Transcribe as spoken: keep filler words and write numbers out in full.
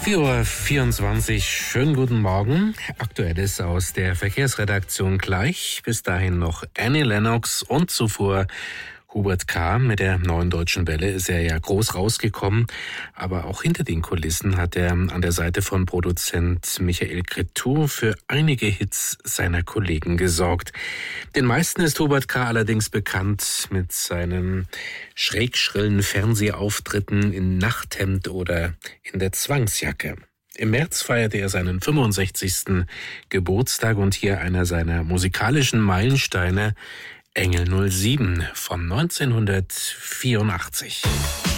vier Uhr vierundzwanzig, schönen guten Morgen. Aktuelles aus der Verkehrsredaktion gleich. Bis dahin noch Annie Lennox und zuvor Hubert K. Mit der Neuen Deutschen Welle ist er ja groß rausgekommen, aber auch hinter den Kulissen hat er an der Seite von Produzent Michael Cretu für einige Hits seiner Kollegen gesorgt. Den meisten ist Hubert K. allerdings bekannt mit seinen schrägschrillen Fernsehauftritten in Nachthemd oder in der Zwangsjacke. Im März feierte er seinen fünfundsechzigsten Geburtstag und hier einer seiner musikalischen Meilensteine, Engel null sieben von neunzehnhundertvierundachtzig.